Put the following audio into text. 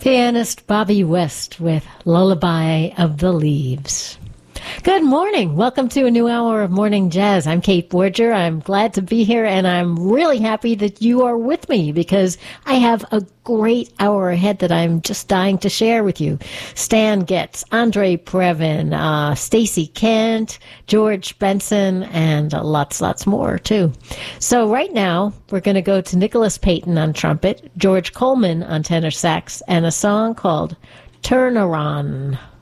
Pianist Bobby West with Lullaby of the Leaves. Good morning. Welcome to a new hour of Morning Jazz. I'm Kate Borger. I'm glad to be here, and I'm really happy that you are with me because I have a great hour ahead that I'm just dying to share with you. Stan Getz, Andre Previn, Stacey Kent, George Benson, and lots more, too. So right now, we're going to go to Nicholas Payton on trumpet, George Coleman on tenor sax, and a song called Turn Around.